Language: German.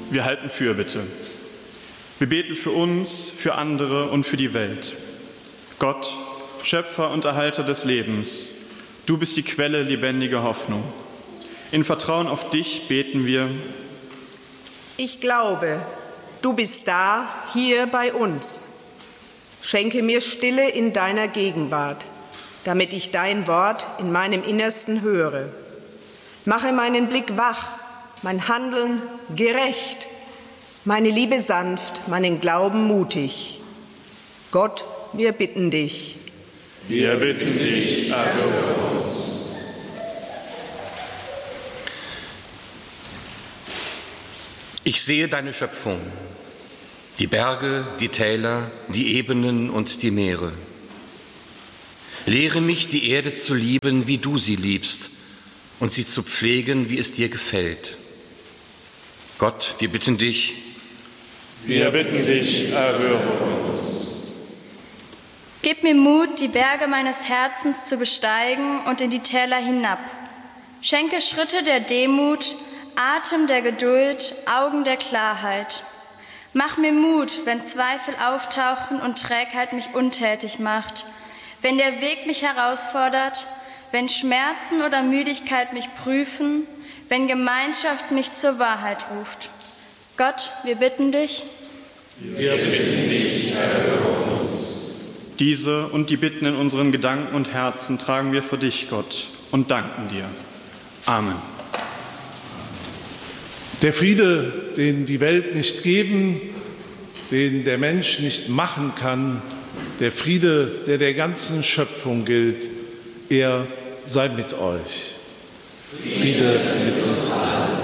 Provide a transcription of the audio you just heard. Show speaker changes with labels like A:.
A: wir halten Fürbitte. Wir beten für uns, für andere und für die Welt. Gott, Schöpfer und Erhalter des Lebens, du bist die Quelle lebendiger Hoffnung. In Vertrauen auf dich beten wir.
B: Ich glaube, du bist da, hier bei uns. Schenke mir Stille in deiner Gegenwart, damit ich dein Wort in meinem Innersten höre. Mache meinen Blick wach, mein Handeln gerecht, meine Liebe sanft, meinen Glauben mutig. Gott, wir bitten dich.
C: Wir bitten dich, erhöre uns.
D: Ich sehe deine Schöpfung, die Berge, die Täler, die Ebenen und die Meere. Lehre mich, die Erde zu lieben, wie du sie liebst, und sie zu pflegen, wie es dir gefällt. Gott, wir bitten dich.
C: Wir bitten dich, erhöre uns.
E: Gib mir Mut, die Berge meines Herzens zu besteigen und in die Täler hinab. Schenke Schritte der Demut, Atem der Geduld, Augen der Klarheit. Mach mir Mut, wenn Zweifel auftauchen und Trägheit mich untätig macht, wenn der Weg mich herausfordert, wenn Schmerzen oder Müdigkeit mich prüfen, wenn Gemeinschaft mich zur Wahrheit ruft. Gott, wir bitten dich.
C: Wir bitten dich, erhöre uns.
A: Diese und die Bitten in unseren Gedanken und Herzen tragen wir vor dich, Gott, und danken dir. Amen.
F: Der Friede, den die Welt nicht geben, den der Mensch nicht machen kann, der Friede, der der ganzen Schöpfung gilt, er sei mit euch. Friede mit uns allen.